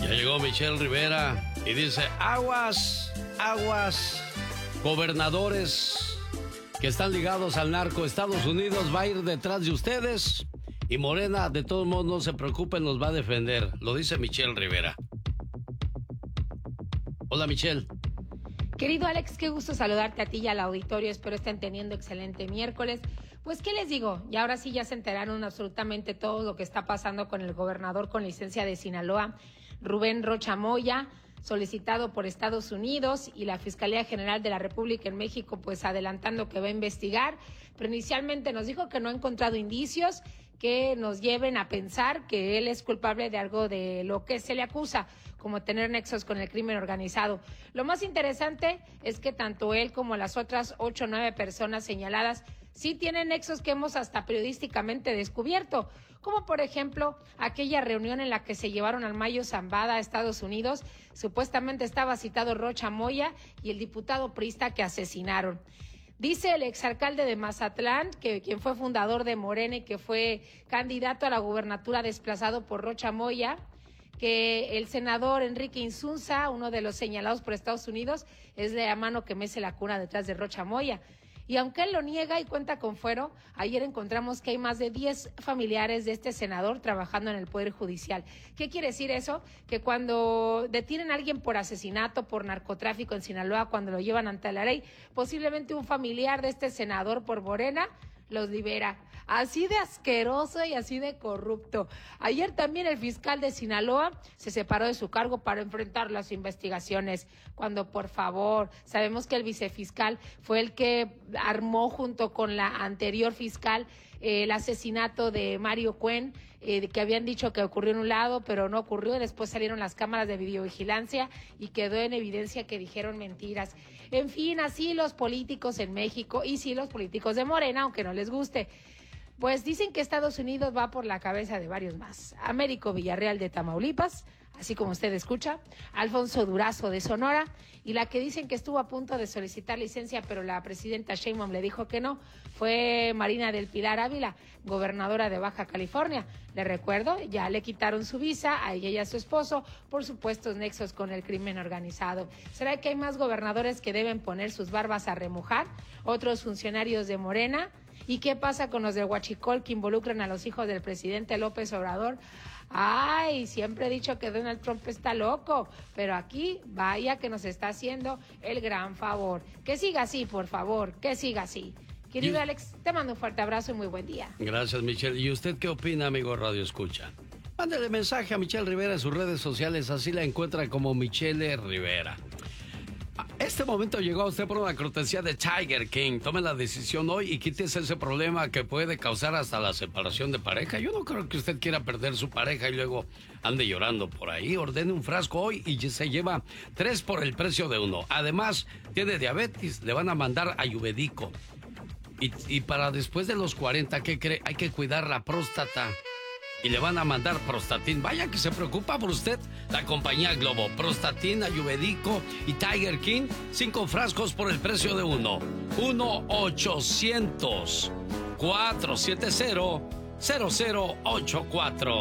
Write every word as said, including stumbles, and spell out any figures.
Ya llegó Michelle Rivera y dice, aguas, aguas, gobernadores que están ligados al narco. Estados Unidos va a ir detrás de ustedes y Morena, de todos modos, no se preocupen, nos va a defender. Lo dice Michelle Rivera. Hola, Michelle. Querido Alex, qué gusto saludarte a ti y al auditorio. Espero estén teniendo excelente miércoles. Pues, ¿qué les digo? Y ahora sí ya se enteraron absolutamente todo lo que está pasando con el gobernador con licencia de Sinaloa, Rubén Rocha Moya, solicitado por Estados Unidos, y la Fiscalía General de la República en México, pues adelantando que va a investigar. Pero inicialmente nos dijo que no ha encontrado indicios que nos lleven a pensar que él es culpable de algo de lo que se le acusa, como tener nexos con el crimen organizado. Lo más interesante es que tanto él como las otras ocho o nueve personas señaladas sí tienen nexos que hemos hasta periodísticamente descubierto, como por ejemplo aquella reunión en la que se llevaron al Mayo Zambada a Estados Unidos. Supuestamente estaba citado Rocha Moya y el diputado priista que asesinaron. Dice el exalcalde de Mazatlán, que quien fue fundador de Morena y que fue candidato a la gubernatura desplazado por Rocha Moya, que el senador Enrique Insunza, uno de los señalados por Estados Unidos, es la mano que mece la cuna detrás de Rocha Moya. Y aunque él lo niega y cuenta con fuero, ayer encontramos que hay más de diez familiares de este senador trabajando en el Poder Judicial. ¿Qué quiere decir eso? Que cuando detienen a alguien por asesinato, por narcotráfico en Sinaloa, cuando lo llevan ante la ley, posiblemente un familiar de este senador por Morena los libera. Así de asqueroso y así de corrupto. Ayer también el fiscal de Sinaloa se separó de su cargo para enfrentar las investigaciones, cuando, por favor, sabemos que el vicefiscal fue el que armó junto con la anterior fiscal eh, el asesinato de Mario Cuen, eh, que habían dicho que ocurrió en un lado, pero no ocurrió, y después salieron las cámaras de videovigilancia y quedó en evidencia que dijeron mentiras. En fin, así los políticos en México, y sí los políticos de Morena, aunque no les guste. Pues dicen que Estados Unidos va por la cabeza de varios más. Américo Villarreal de Tamaulipas, así como usted escucha, Alfonso Durazo de Sonora, y la que dicen que estuvo a punto de solicitar licencia, pero la presidenta Sheinbaum le dijo que no, fue Marina del Pilar Ávila, gobernadora de Baja California. Le recuerdo, ya le quitaron su visa a ella y a su esposo por supuestos nexos con el crimen organizado. ¿Será que hay más gobernadores que deben poner sus barbas a remojar? ¿Otros funcionarios de Morena? ¿Y qué pasa con los de Huachicol que involucran a los hijos del presidente López Obrador? Ay, siempre he dicho que Donald Trump está loco, pero aquí vaya que nos está haciendo el gran favor. Que siga así, por favor, que siga así. Querido y... Alex, te mando un fuerte abrazo y muy buen día. Gracias, Michelle. ¿Y usted qué opina, amigo Radio Escucha? Mándele mensaje a Michelle Rivera en sus redes sociales, así la encuentra como Michelle Rivera. Este momento llegó a usted por una cortesía de Tiger King. Tome la decisión hoy y quítese ese problema que puede causar hasta la separación de pareja. Yo no creo que usted quiera perder su pareja y luego ande llorando por ahí. Ordene un frasco hoy y se lleva tres por el precio de uno. Además, tiene diabetes, le van a mandar ayurvédico. Y, y para después de los cuarenta, ¿qué cree? Hay que cuidar la próstata. Y le van a mandar Prostatin. Vaya que se preocupa por usted la compañía Globo. Prostatin, ayurvédico y Tiger King. Cinco frascos por el precio de uno. uno ochocientos, cuatrocientos, cero cero ocho cuatro.